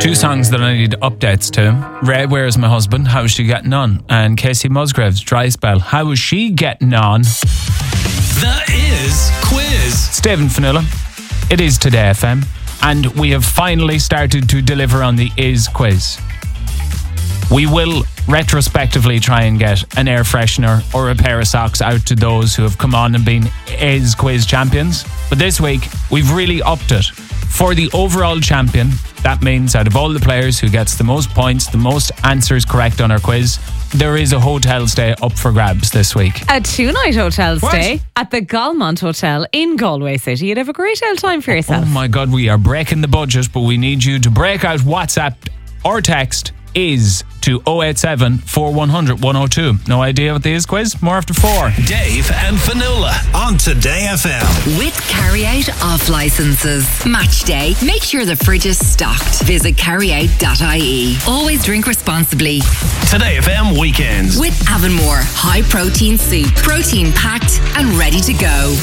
Two songs that I need updates to. Ray, Where's My Husband? How's she getting on? And Casey Musgraves, Dry Spell. How is she getting on? The Is Quiz. It's Dave and Fionnuala. It is Today FM. And we have finally started to deliver on the Is Quiz. We will retrospectively try and get an air freshener or a pair of socks out to those who have come on and been Is Quiz champions. But this week, we've really upped it. For the overall champion, that means out of all the players who gets the most points, the most answers correct on our quiz, there is a hotel stay up for grabs this week. A 2-night hotel stay at the Galmont Hotel in Galway City. You'd have a great old time for yourself. Oh my God, we are breaking the budget, but we need you to break out WhatsApp or text IS to 087 4100 102. No idea what the Is Quiz? More after 4. Dave and Fionnuala on Today FM. With carry-out off licenses. Match day. Make sure the fridge is stocked. Visit carryout.ie. Always drink responsibly. Today FM weekends. With Avonmore. High protein soup. Protein packed and ready to go.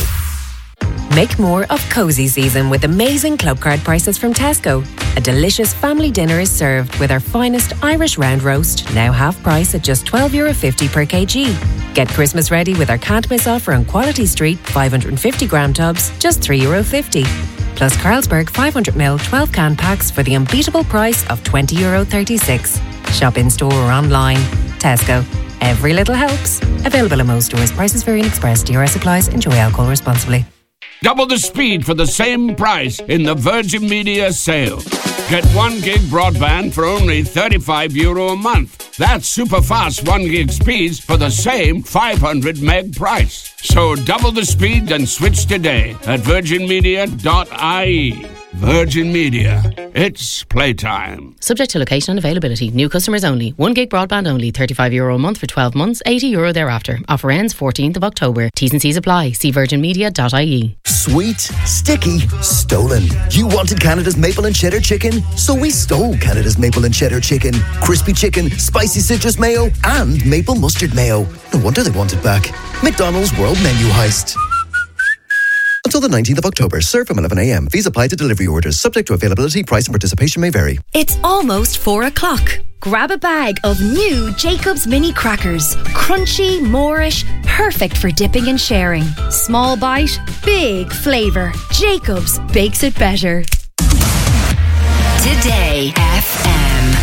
Make more of cosy season with amazing club card prices from Tesco. A delicious family dinner is served with our finest Irish round roast, now half price at just €12.50 per kg. Get Christmas ready with our can't miss offer on Quality Street 550 gram tubs, just €3.50. Plus Carlsberg 500ml 12 can packs for the unbeatable price of €20.36. Shop in store or online. Tesco. Every little helps. Available in most stores. Prices vary in Express. DRS applies. Enjoy alcohol responsibly. Double the speed for the same price in the Virgin Media sale. Get 1 gig broadband for only €35 a month. That's super fast 1 gig speeds for the same 500 meg price. So double the speed and switch today at virginmedia.ie. Virgin Media. It's playtime. Subject to location and availability. New customers only. 1 gig broadband only. €35 a month for 12 months. €80 thereafter. Offer ends 14th of October. T's and C's apply. See virginmedia.ie. Sweet, sticky, stolen. You wanted Canada's maple and cheddar chicken, so we stole Canada's maple and cheddar chicken. Crispy chicken, spicy citrus mayo, and maple mustard mayo. No wonder they want it back. McDonald's World Menu Heist. Until the 19th of October. Serve from 11 a.m. Fees apply to delivery orders. Subject to availability, price and participation may vary. It's almost 4 o'clock. Grab a bag of new Jacob's Mini Crackers. Crunchy, moreish, perfect for dipping and sharing. Small bite, big flavour. Jacob's bakes it better. Today FM.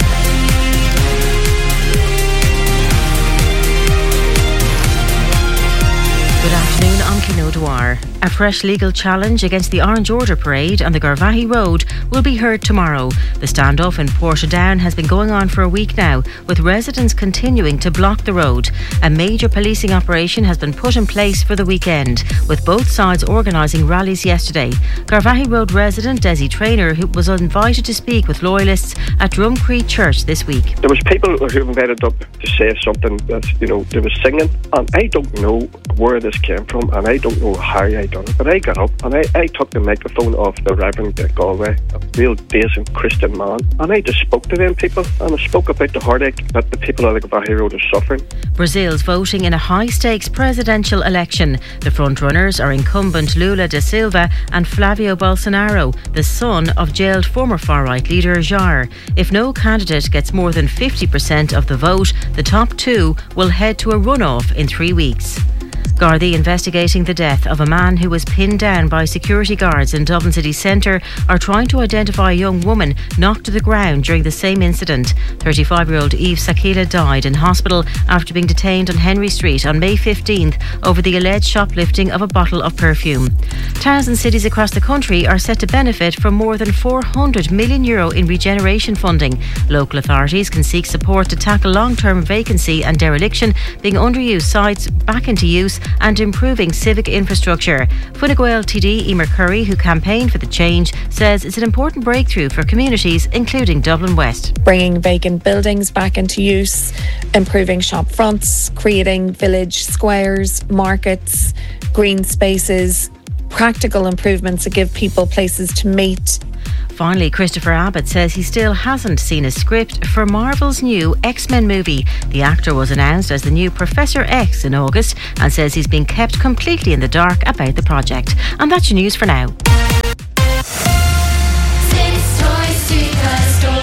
Good afternoon, I'm Kino Dwyer. A fresh legal challenge against the Orange Order Parade on the Garvaghey Road will be heard tomorrow. The standoff in Portadown has been going on for a week now, with residents continuing to block the road. A major policing operation has been put in place for the weekend, with both sides organising rallies yesterday. Garvaghey Road resident Desi Traynor, who was invited to speak with loyalists at Drumcree Church this week. There was people who invited up to say something that, they was singing, and I don't know where this came from, and I don't know how I done it, but I got up and I took the microphone off the Reverend Galway, a real decent Christian man, and I just spoke to them people, and I spoke about the heartache that the people of the Garvaghey Road are suffering. Brazil's voting in a high-stakes presidential election. The front-runners are incumbent Lula da Silva and Flavio Bolsonaro, the son of jailed former far-right leader Jair. If no candidate gets more than 50% of the vote, the top two will head to a runoff in 3 weeks. Gardaí investigating the death of a man who was pinned down by security guards in Dublin city centre are trying to identify a young woman knocked to the ground during the same incident. 35-year-old Eve Sakila died in hospital after being detained on Henry Street on May 15th over the alleged shoplifting of a bottle of perfume. Towns and cities across the country are set to benefit from more than €400 million in regeneration funding. Local authorities can seek support to tackle long-term vacancy and dereliction, being underused sites back into use and improving civic infrastructure. Fine Gael TD Emer Curry, who campaigned for the change, says it's an important breakthrough for communities including Dublin West. Bringing vacant buildings back into use, improving shop fronts, creating village squares, markets, green spaces, practical improvements that give people places to meet. Finally, Christopher Abbott says he still hasn't seen a script for Marvel's new X-Men movie. The actor was announced as the new Professor X in August and says he's been kept completely in the dark about the project. And that's your news for now. Since Toy Super Store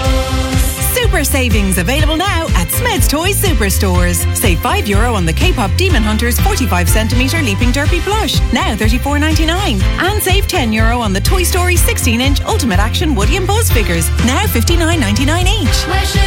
savings available now at Smed's Toys Superstores. Save €5 on the K-Pop Demon Hunters 45cm Leaping Derpy plush, now $34.99. And save €10 on the Toy Story 16-inch Ultimate Action Woody and Buzz figures, now $59.99 each.